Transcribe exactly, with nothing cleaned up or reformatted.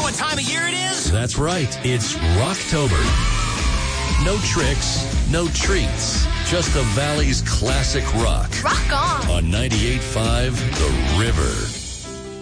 what time of year it is? That's right. It's Rocktober. No tricks, no treats. Just the Valley's classic rock. Rock on. On ninety-eight point five The River.